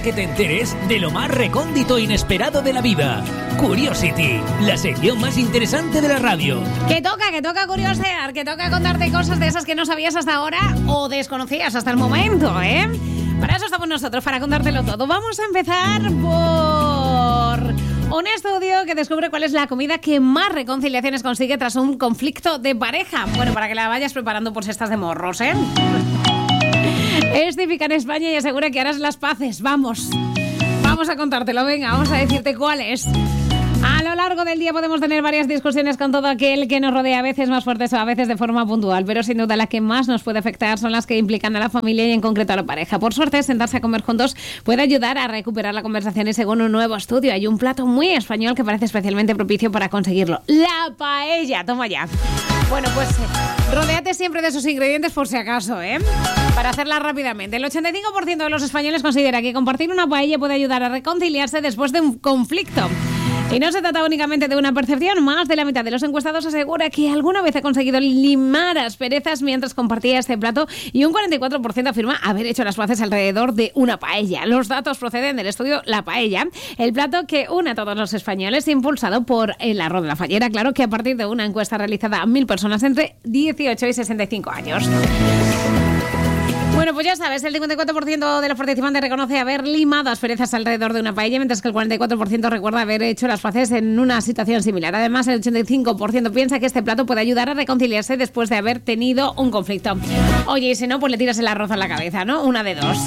que te enteres de lo más recóndito e inesperado de la vida. Curiosity, la sección más interesante de la radio. Que toca curiosear, que toca contarte cosas de esas que no sabías hasta ahora o desconocías hasta el momento, ¿eh? Para eso estamos nosotros, para contártelo todo. Vamos a empezar por un estudio que descubre cuál es la comida que más reconciliaciones consigue tras un conflicto de pareja. Bueno, para que la vayas preparando por si estás de morros, ¿eh? Es típica en España y asegura que harás las paces. Vamos a contártelo, venga, vamos a decirte cuál es. A lo largo del día podemos tener varias discusiones con todo aquel que nos rodea, a veces más fuertes o a veces de forma puntual, pero sin duda la que más nos puede afectar son las que implican a la familia y en concreto a la pareja. Por suerte, sentarse a comer juntos puede ayudar a recuperar la conversación y según un nuevo estudio hay un plato muy español que parece especialmente propicio para conseguirlo: la paella. Toma ya. Bueno, pues rodéate siempre de esos ingredientes por si acaso, ¿eh? Para hacerla rápidamente. El 85% de los españoles considera que compartir una paella puede ayudar a reconciliarse después de un conflicto. Y no se trata únicamente de una percepción, más de la mitad de los encuestados asegura que alguna vez ha conseguido limar asperezas mientras compartía este plato y un 44% afirma haber hecho las paces alrededor de una paella. Los datos proceden del estudio La Paella, el plato que une a todos los españoles, impulsado por el Arroz de la Fallera, claro que a partir de una encuesta realizada a 1.000 personas entre 18 y 65 años. Bueno, pues ya sabes, el 54% de los participantes reconoce haber limado asperezas alrededor de una paella, mientras que el 44% recuerda haber hecho las paces en una situación similar. Además, el 85% piensa que este plato puede ayudar a reconciliarse después de haber tenido un conflicto. Oye, y si no, pues le tiras el arroz a la cabeza, ¿no? Una de dos.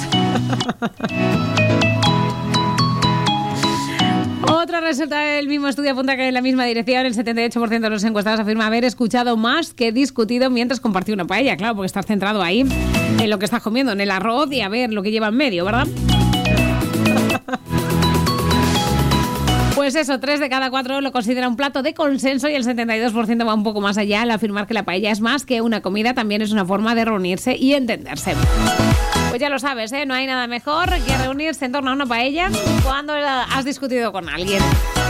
Otro resultado del mismo estudio apunta que en la misma dirección el 78% de los encuestados afirma haber escuchado más que discutido mientras compartió una paella. Claro, porque estás centrado ahí en lo que estás comiendo, en el arroz y a ver lo que lleva en medio, ¿verdad? Pues eso, 3 de cada 4 lo considera un plato de consenso y el 72% va un poco más allá al afirmar que la paella es más que una comida, también es una forma de reunirse y entenderse. Pues ya lo sabes, ¿eh? No hay nada mejor que reunirse en torno a una paella cuando has discutido con alguien.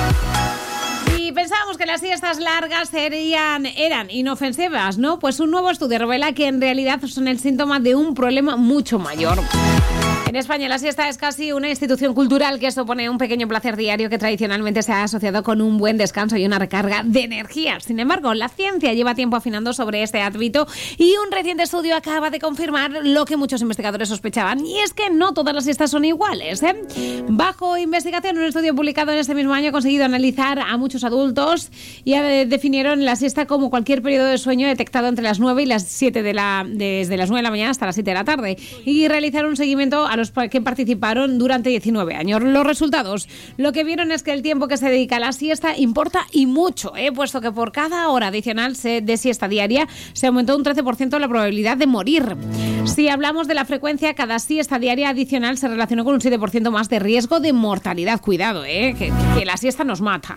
Y pensábamos que las siestas largas eran inofensivas, ¿no? Pues un nuevo estudio revela que en realidad son el síntoma de un problema mucho mayor. En España la siesta es casi una institución cultural que supone un pequeño placer diario que tradicionalmente se ha asociado con un buen descanso y una recarga de energía. Sin embargo, la ciencia lleva tiempo afinando sobre este hábito y un reciente estudio acaba de confirmar lo que muchos investigadores sospechaban, y es que no todas las siestas son iguales, ¿eh? Bajo investigación, un estudio publicado en este mismo año ha conseguido analizar a muchos adultos y definieron la siesta como cualquier periodo de sueño detectado entre las 9 y las 7 desde las 9 de la mañana hasta las 7 de la tarde, y realizaron un seguimiento a los que participaron durante 19 años. Los resultados, lo que vieron es que el tiempo que se dedica a la siesta importa y mucho, puesto que por cada hora adicional de siesta diaria se aumentó un 13% la probabilidad de morir. Si hablamos de la frecuencia, cada siesta diaria adicional se relacionó con un 7% más de riesgo de mortalidad. Cuidado, que la siesta nos mata.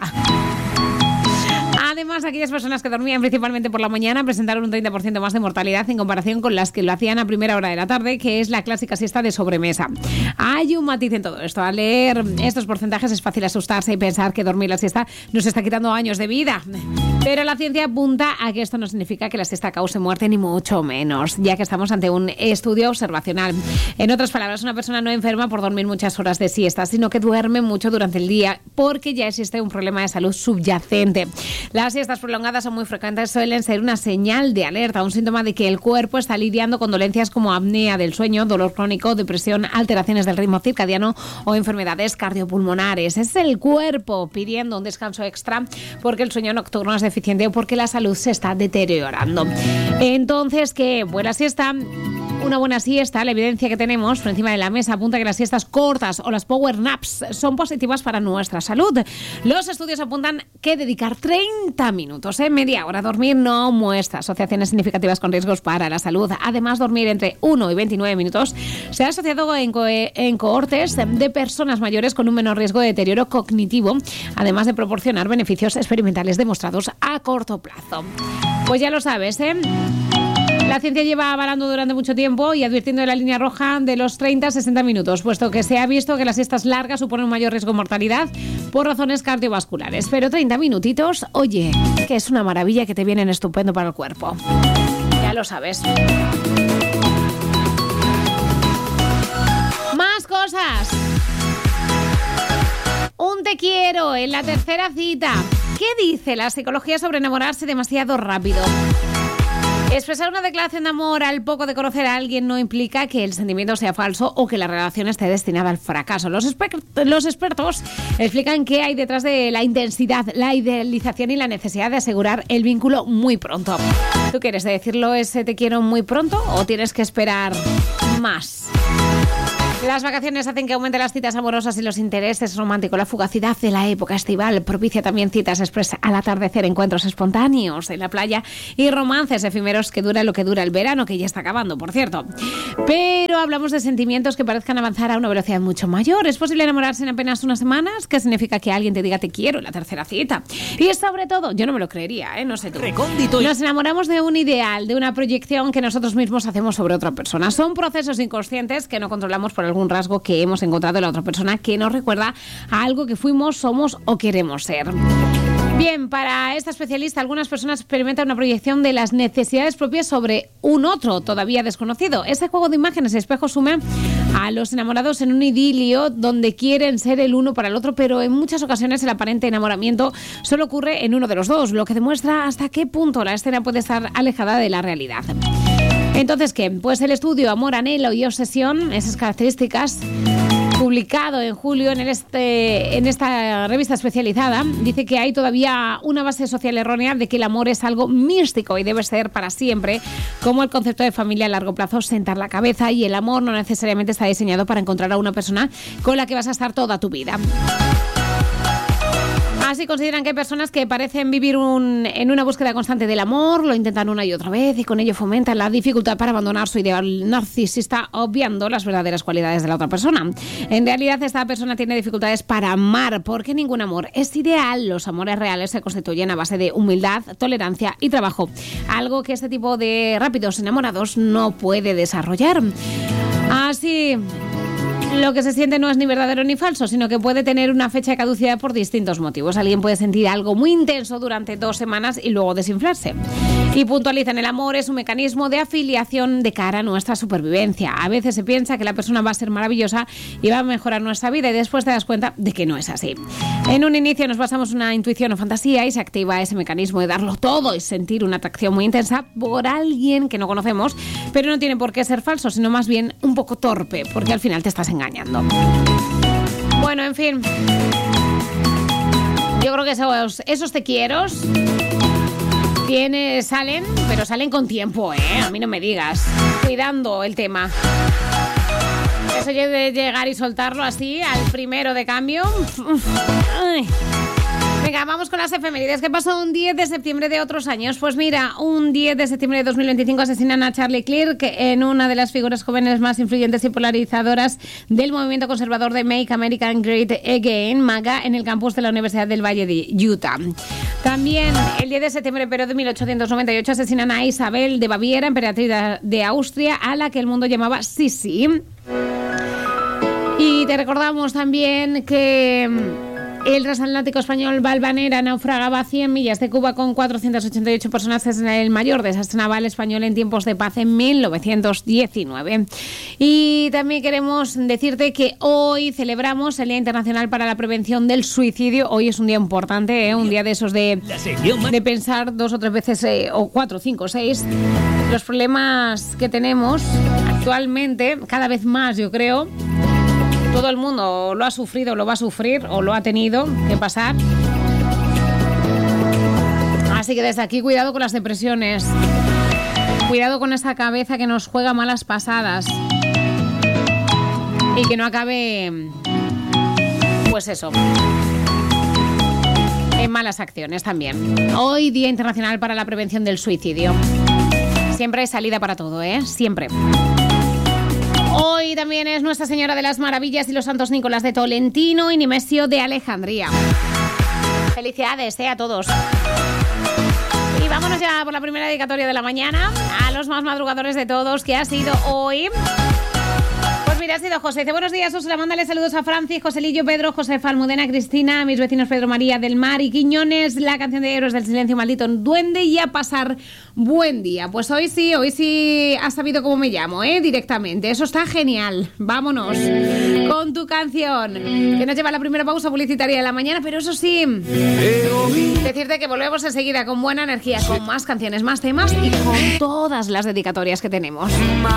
Además, aquellas personas que dormían principalmente por la mañana presentaron un 30% más de mortalidad en comparación con las que lo hacían a primera hora de la tarde, que es la clásica siesta de sobremesa. Hay un matiz en todo esto. Al leer estos porcentajes es fácil asustarse y pensar que dormir la siesta nos está quitando años de vida. Pero la ciencia apunta a que esto no significa que la siesta cause muerte, ni mucho menos, ya que estamos ante un estudio observacional. En otras palabras, una persona no enferma por dormir muchas horas de siesta, sino que duerme mucho durante el día porque ya existe un problema de salud subyacente. Las siestas prolongadas son muy frecuentes, suelen ser una señal de alerta, un síntoma de que el cuerpo está lidiando con dolencias como apnea del sueño, dolor crónico, depresión, alteraciones del ritmo circadiano o enfermedades cardiopulmonares. Es el cuerpo pidiendo un descanso extra porque el sueño nocturno es deficiente o porque la salud se está deteriorando. Entonces, ¿qué? Buena siesta. Una buena siesta, la evidencia que tenemos por encima de la mesa apunta que las siestas cortas o las power naps son positivas para nuestra salud. Los estudios apuntan que dedicar 30 minutos, media hora a dormir no muestra asociaciones significativas con riesgos para la salud. Además, dormir entre 1 y 29 minutos se ha asociado en cohortes de personas mayores con un menor riesgo de deterioro cognitivo, además de proporcionar beneficios experimentales demostrados a corto plazo. Pues ya lo sabes, La ciencia lleva avalando durante mucho tiempo y advirtiendo de la línea roja de los 30 a 60 minutos, puesto que se ha visto que las siestas largas suponen un mayor riesgo de mortalidad por razones cardiovasculares. Pero 30 minutitos, oye, que es una maravilla, que te vienen estupendo para el cuerpo. Ya lo sabes. Más cosas. te quiero en la tercera cita. ¿Qué dice la psicología sobre enamorarse demasiado rápido? Expresar una declaración de amor al poco de conocer a alguien no implica que el sentimiento sea falso o que la relación esté destinada al fracaso. Los expertos explican qué hay detrás de la intensidad, la idealización y la necesidad de asegurar el vínculo muy pronto. ¿Tú quieres decirlo ese te quiero muy pronto o tienes que esperar más? Las vacaciones hacen que aumenten las citas amorosas y los intereses románticos. La fugacidad de la época estival propicia también citas express al atardecer, encuentros espontáneos en la playa y romances efímeros que dura lo que dura el verano, que ya está acabando, por cierto. Pero hablamos de sentimientos que parezcan avanzar a una velocidad mucho mayor. ¿Es posible enamorarse en apenas unas semanas? ¿Qué significa que alguien te diga te quiero en la tercera cita? Y sobre todo, yo no me lo creería, no sé tú. Recóndito. Nos enamoramos de un ideal, de una proyección que nosotros mismos hacemos sobre otra persona. Son procesos inconscientes que no controlamos por algún rasgo que hemos encontrado en la otra persona que nos recuerda a algo que fuimos, somos o queremos ser. Bien, para esta especialista, algunas personas experimentan una proyección de las necesidades propias sobre un otro todavía desconocido. Ese juego de imágenes y espejos sume a los enamorados en un idilio donde quieren ser el uno para el otro, pero en muchas ocasiones el aparente enamoramiento solo ocurre en uno de los dos, lo que demuestra hasta qué punto la escena puede estar alejada de la realidad. Entonces, ¿qué? Pues el estudio Amor, Anhelo y Obsesión, esas características, publicado en julio en esta revista especializada, dice que hay todavía una base social errónea de que el amor es algo místico y debe ser para siempre, como el concepto de familia a largo plazo, sentar la cabeza, y el amor no necesariamente está diseñado para encontrar a una persona con la que vas a estar toda tu vida. Así consideran que hay personas que parecen vivir en una búsqueda constante del amor, lo intentan una y otra vez y con ello fomentan la dificultad para abandonar su ideal narcisista, obviando las verdaderas cualidades de la otra persona. En realidad, esta persona tiene dificultades para amar porque ningún amor es ideal. Los amores reales se constituyen a base de humildad, tolerancia y trabajo, algo que este tipo de rápidos enamorados no puede desarrollar. Así, lo que se siente no es ni verdadero ni falso, sino que puede tener una fecha de caducidad por distintos motivos. Alguien puede sentir algo muy intenso durante 2 semanas y luego desinflarse. Y puntualizan, el amor es un mecanismo de afiliación de cara a nuestra supervivencia. A veces se piensa que la persona va a ser maravillosa y va a mejorar nuestra vida, y después te das cuenta de que no es así. En un inicio nos basamos en una intuición o fantasía y se activa ese mecanismo de darlo todo y sentir una atracción muy intensa por alguien que no conocemos, pero no tiene por qué ser falso, sino más bien un poco torpe, porque al final te estás engañando. Bueno, en fin, yo creo que esos te quieros salen, pero salen con tiempo, a mí no me digas, cuidando el tema. Eso de llegar y soltarlo así al primero de cambio. Ay. Venga, vamos con las efemérides. ¿Qué pasó un 10 de septiembre de otros años? Pues mira, un 10 de septiembre de 2025 asesinan a Charlie Kirk, en una de las figuras jóvenes más influyentes y polarizadoras del movimiento conservador de Make America Great Again, MAGA, en el campus de la Universidad del Valle de Utah. También el 10 de septiembre, pero de 1898, asesinan a Isabel de Baviera, emperatriz de Austria, a la que el mundo llamaba Sisi. Y te recordamos también que el transatlántico español Valvanera naufragaba a 100 millas de Cuba con 488 personas. Es el mayor desastre naval español en tiempos de paz en 1919. Y también queremos decirte que hoy celebramos el Día Internacional para la Prevención del Suicidio. Hoy es un día importante, un día de esos de pensar 2 o 3 veces, o 4, 5, 6, los problemas que tenemos actualmente, cada vez más, yo creo. Todo el mundo lo ha sufrido, lo va a sufrir o lo ha tenido que pasar. Así que desde aquí, cuidado con las depresiones. Cuidado con esa cabeza que nos juega malas pasadas. Y que no acabe, pues eso, en malas acciones también. Hoy, Día Internacional para la Prevención del Suicidio. Siempre hay salida para todo, Siempre. Hoy también es Nuestra Señora de las Maravillas y los Santos Nicolás de Tolentino y Nemesio de Alejandría. Felicidades a todos. Y vámonos ya por la primera dedicatoria de la mañana a los más madrugadores de todos, que ha sido hoy. Pues mira, ha sido José. Dice, buenos días, Úrsula, mándale saludos a Francis, Joselillo, Pedro, Josefa, Almudena, Cristina, a mis vecinos Pedro María del Mar y Quiñones, la canción de Héroes del Silencio Maldito, Duende, y a pasar buen día. Pues hoy sí has sabido cómo me llamo, directamente. Eso está genial. Vámonos con tu canción, que nos lleva a la primera pausa publicitaria de la mañana, pero eso sí, decirte que volvemos enseguida con buena energía, con más canciones, más temas y con todas las dedicatorias que tenemos.